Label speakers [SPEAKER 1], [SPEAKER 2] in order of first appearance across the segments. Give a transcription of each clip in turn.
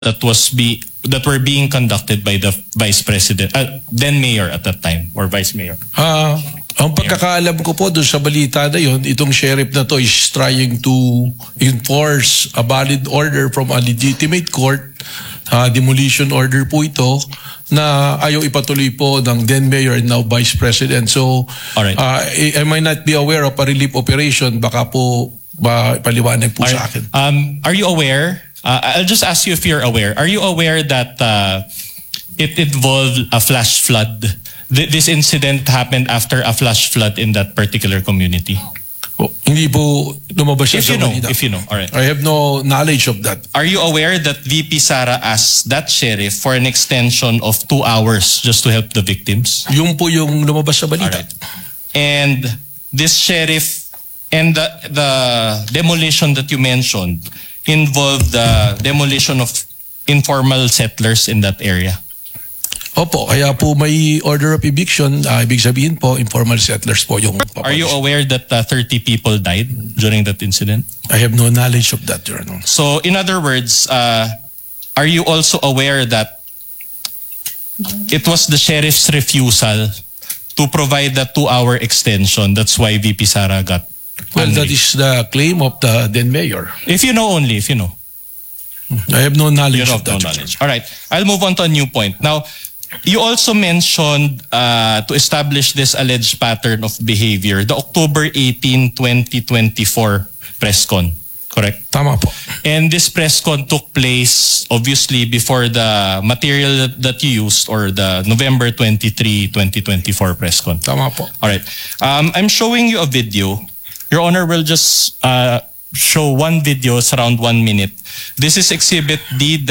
[SPEAKER 1] that were being conducted by the vice president, then mayor at that time, or vice mayor?
[SPEAKER 2] Ang pagkakaalam ko po doon sa balita na yun, itong sheriff na to is trying to enforce a valid order from a legitimate court, demolition order po ito, na ayaw ipatuloy po ng then mayor and now vice president. So,
[SPEAKER 1] Alright.
[SPEAKER 2] I might not be aware of a relief operation, baka po paliwanag po sa akin.
[SPEAKER 1] Are you aware? I'll just ask you if you're aware. Are you aware that it involved a flash flood? This incident happened after a flash flood in that particular community.
[SPEAKER 2] Hindi po lumabas siya sa balita.
[SPEAKER 1] If you know, all right.
[SPEAKER 2] I have no knowledge of that.
[SPEAKER 1] Are you aware that VP Sara asked that sheriff for an extension of 2 hours just to help the victims?
[SPEAKER 2] Yung po yung lumabas sa balita.
[SPEAKER 1] All right. And this sheriff and the demolition that you mentioned involved the demolition of informal settlers in that area.
[SPEAKER 2] Opo, kaya po may order of eviction. Ibig sabihin po, informal settlers po yung
[SPEAKER 1] Are you aware that 30 people died during that incident?
[SPEAKER 2] I have no knowledge of that, Your Honor.
[SPEAKER 1] So, in other words, are you also aware that it was the sheriff's refusal to provide the 2-hour extension? That's why VP Sara got
[SPEAKER 2] Well,
[SPEAKER 1] angry.
[SPEAKER 2] that is the claim of the then mayor.
[SPEAKER 1] If you know only, if you know.
[SPEAKER 2] I have no knowledge
[SPEAKER 1] You
[SPEAKER 2] of
[SPEAKER 1] have no
[SPEAKER 2] that.
[SPEAKER 1] knowledge. All right. I'll move on to a new point. Now, you also mentioned to establish this alleged pattern of behavior, the October 18, 2024 press con, correct?
[SPEAKER 2] Tama po.
[SPEAKER 1] And this press con took place obviously before the material that you used, or the November 23, 2024 press con.
[SPEAKER 2] Tama po.
[SPEAKER 1] All right. I'm showing you a video. Your Honor will just show one video. It's around 1 minute. This is Exhibit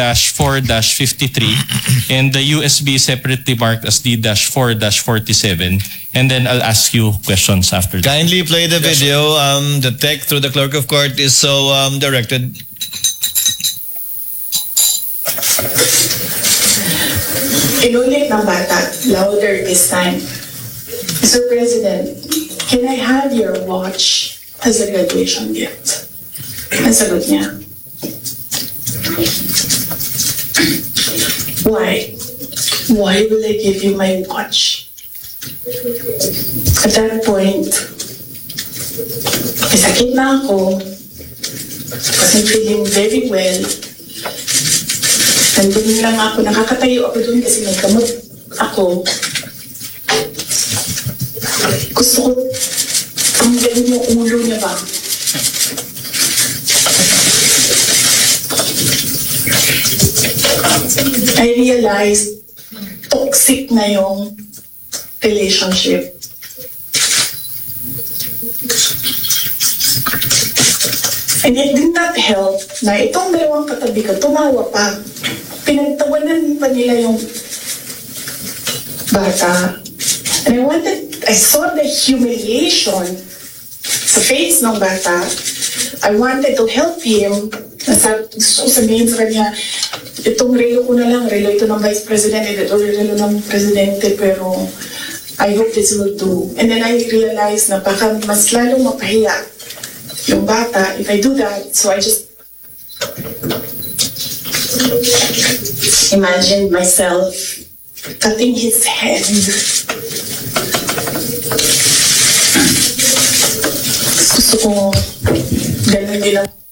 [SPEAKER 1] D-4-53 and the USB separately marked as D-4-47. And then I'll ask you questions after that.
[SPEAKER 3] Kindly play the video. The tech through the clerk of court is so directed.
[SPEAKER 4] Inulit ng bata, louder this time. Mr. President, can I have your watch as a graduation gift? Ang sagot niya. Why? Why will I give you my watch? At that point, sakit na ako. Wasn't feeling very well. Nandun lang ako, nakakatayo ako dun kasi nagkamot ako. Gusto ko, ang galing yung ulo niya ba? I realized toxic na yung relationship. And it did not help na itong dalawang katabi ko, tumawa pa. Pinagtawanan pa nila yung bata. And I saw the humiliation sa face ng bata. I wanted to help him. Gusto ko sabihin sa kanya, itong relo ko na lang, relo ito ng Vice President, ito relo ng Presidente, pero I hope this will do. And then I realized na baka mas lalong mapahiya yung bata if I do that. So I just imagined myself cutting his head. Gusto ko ganun din ang...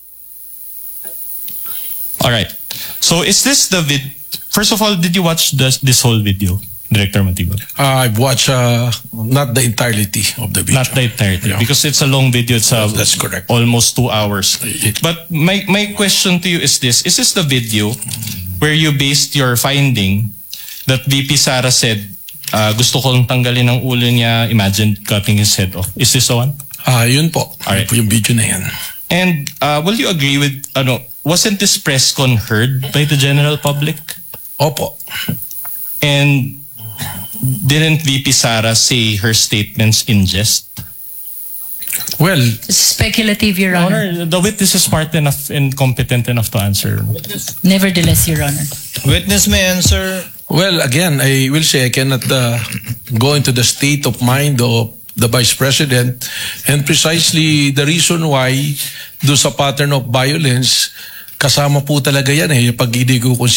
[SPEAKER 1] All right. So is this the first of all, did you watch this whole video, Director Matigo?
[SPEAKER 2] I've watched not the entirety of the video.
[SPEAKER 1] Not the entirety,
[SPEAKER 2] Yeah.
[SPEAKER 1] because it's a long video. It's
[SPEAKER 2] That's correct.
[SPEAKER 1] almost 2 hours. But my question to you is this the video where you based your finding that VP Sara said, gusto kong tanggalin ang ulo niya, imagine cutting his head off? Is this the one?
[SPEAKER 2] Yun po.
[SPEAKER 1] Alright.
[SPEAKER 2] Yun po yung video na yan.
[SPEAKER 1] And will you agree with, wasn't this press con heard by the general public?
[SPEAKER 2] Opo.
[SPEAKER 1] And didn't VP Sara say her statements in jest?
[SPEAKER 2] Well,
[SPEAKER 5] Speculative, Your Honor.
[SPEAKER 1] Honor, the witness is smart enough and competent enough to answer.
[SPEAKER 5] Nevertheless, Your Honor.
[SPEAKER 3] Witness may answer.
[SPEAKER 2] well, again, I will say I cannot go into the state of mind of the Vice President, and precisely the reason why do sa pattern of violence kasama po talaga yan eh. Pag hindi ko